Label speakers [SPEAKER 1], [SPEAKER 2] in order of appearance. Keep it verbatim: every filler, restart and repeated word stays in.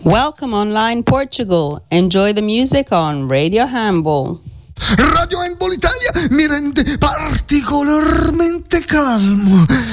[SPEAKER 1] Welcome online Portugal. Enjoy the music on Radio Handball.
[SPEAKER 2] Radio Handball Italia mi rende particolarmente calmo.